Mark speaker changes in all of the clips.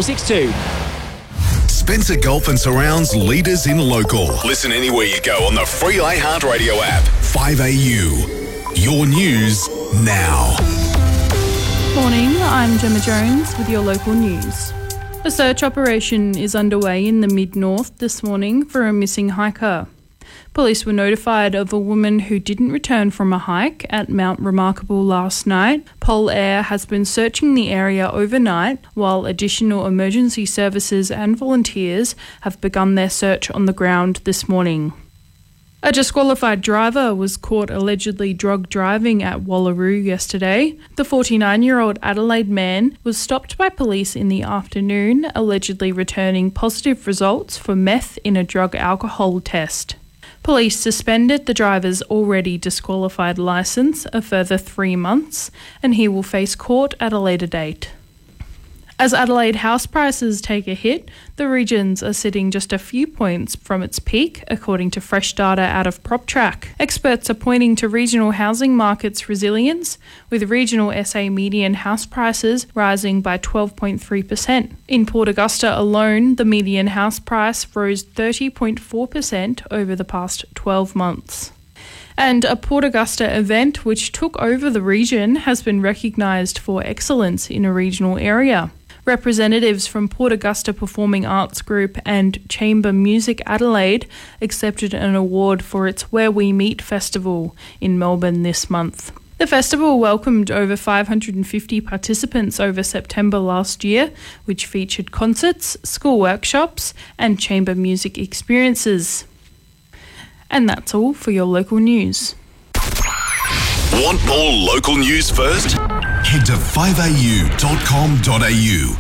Speaker 1: 6462.
Speaker 2: Spencer Gulf and Surrounds leaders in local. Listen anywhere you go on the free iHeartRadio app. 5AU. Your news now.
Speaker 3: Morning, I'm Gemma Jones with your local news. A search operation is underway in the Mid-North this morning for a missing hiker. Police were notified of a woman who didn't return from a hike at Mount Remarkable last night. Pol Air has been searching the area overnight, while additional emergency services and volunteers have begun their search on the ground this morning. A disqualified driver was caught allegedly drug driving at Wallaroo yesterday. The 49-year-old Adelaide man was stopped by police in the afternoon, allegedly returning positive results for meth in a drug alcohol test. Police suspended the driver's already disqualified licence a further 3 months, and he will face court at a later date. As Adelaide house prices take a hit, the regions are sitting just a few points from its peak, according to fresh data out of PropTrack. Experts are pointing to regional housing markets' resilience, with regional SA median house prices rising by 12.3%. In Port Augusta alone, the median house price rose 30.4% over the past 12 months. And a Port Augusta event which took over the region has been recognised for excellence in a regional area. Representatives from Port Augusta Performing Arts Group and Chamber Music Adelaide accepted an award for its Where We Meet festival in Melbourne this month. The festival welcomed over 550 participants over September last year, which featured concerts, school workshops and chamber music experiences. And that's all for your local news.
Speaker 2: Want more local news first? Head to 5au.com.au.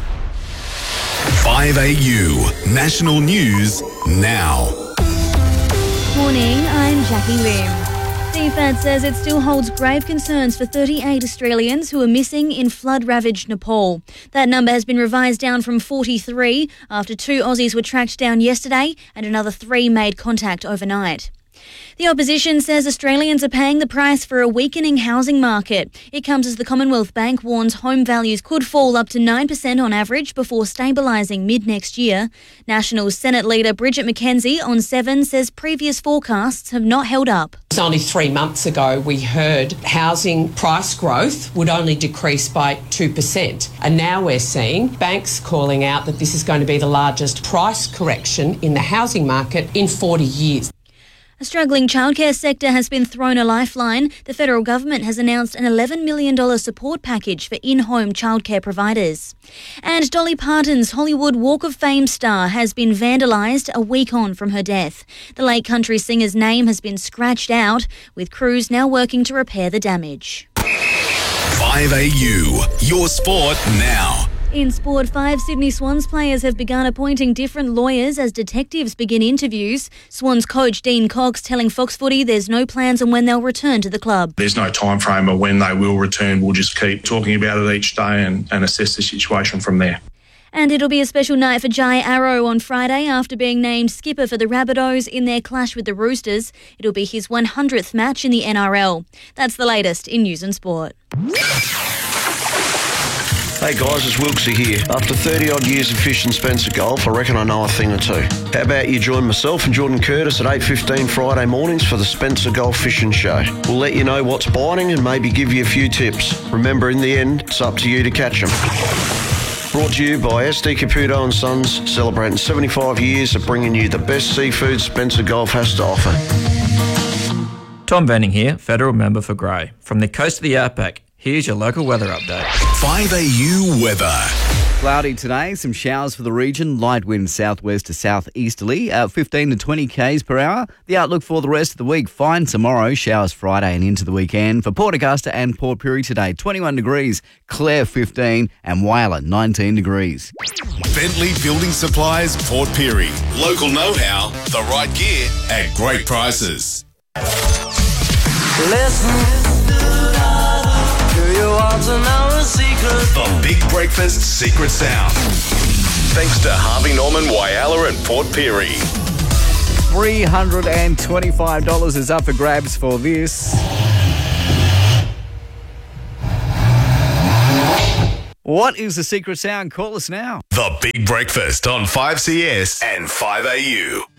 Speaker 2: 5AU, national news now.
Speaker 4: Morning, I'm Jackie Lim. DFAT says it still holds grave concerns for 38 Australians who are missing in flood-ravaged Nepal. That number has been revised down from 43 after 2 Aussies were tracked down yesterday and another 3 made contact overnight. The opposition says Australians are paying the price for a weakening housing market. It comes as the Commonwealth Bank warns home values could fall up to 9% on average before stabilising mid-next year. National Senate leader Bridget McKenzie on 7 says previous forecasts have not held up.
Speaker 5: Only 3 months ago we heard housing price growth would only decrease by 2%. And now we're seeing banks calling out that this is going to be the largest price correction in the housing market in 40 years.
Speaker 4: A struggling childcare sector has been thrown a lifeline. The federal government has announced an $11 million support package for in-home childcare providers. And Dolly Parton's Hollywood Walk of Fame star has been vandalised a week on from her death. The late country singer's name has been scratched out, with crews now working to repair the damage.
Speaker 2: 5AU, your sport now.
Speaker 4: In Sport 5, Sydney Swans players have begun appointing different lawyers as detectives begin interviews. Swans coach Dean Cox telling Fox Footy there's no plans on when they'll return to the club.
Speaker 6: There's no time frame of when they will return. We'll just keep talking about it each day and assess the situation from there.
Speaker 4: And it'll be a special night for Jai Arrow on Friday after being named skipper for the Rabbitohs in their clash with the Roosters. It'll be his 100th match in the NRL. That's the latest in News and Sport.
Speaker 7: Hey guys, it's Wilkesy here. After 30 odd years of fishing Spencer Gulf, I reckon I know a thing or two. How about you join myself and Jordan Curtis at 8:15 Friday mornings for the Spencer Gulf Fishing Show. We'll let you know what's biting and maybe give you a few tips. Remember, in the end, it's up to you to catch them. Brought to you by SD Caputo & Sons, celebrating 75 years of bringing you the best seafood Spencer Gulf has to offer.
Speaker 8: Tom Venning here, Federal Member for Grey. From the coast of the Outback, here's your local weather update.
Speaker 2: 5AU weather.
Speaker 9: Cloudy today, some showers for the region, light wind southwest to southeasterly, 15 to 20 k's per hour. The outlook for the rest of the week, fine tomorrow, showers Friday and into the weekend. For Port Augusta and Port Pirie today, 21 degrees, Clare 15 and Whyalla 19 degrees.
Speaker 2: Bentley Building Supplies, Port Pirie. Local know-how, the right gear at great prices.
Speaker 10: Listen. You want to know a secret?
Speaker 2: The Big Breakfast Secret Sound. Thanks to Harvey Norman, Whyalla and Port Pirie.
Speaker 9: $325 is up for grabs for this. What is the secret sound? Call us now.
Speaker 2: The Big Breakfast on 5CS and 5AU.